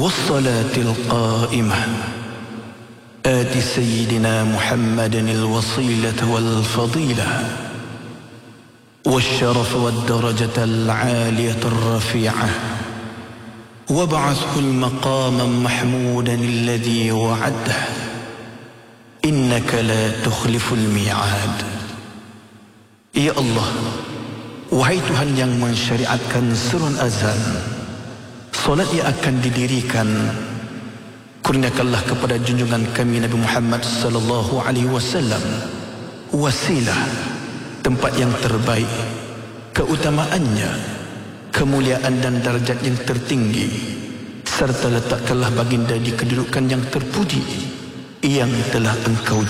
والصلاة القائمة آت سيدنا محمد الوصيلة والفضيلة والشرف والدرجة العالية الرفيعة وابعثه المقاما محمودا الذي وعده إنك لا تخلف الميعاد. Ya Allah, wahai Tuhan yang mensyariatkan seruan azan, solat yang akan didirikan, kurniakanlah kepada junjungan kami Nabi Muhammad sallallahu alaihi wasallam wasilah, tempat yang terbaik, keutamaannya, kemuliaan dan darjat yang tertinggi, serta letakkanlah baginda di kedudukan yang terpuji yang telah Engkau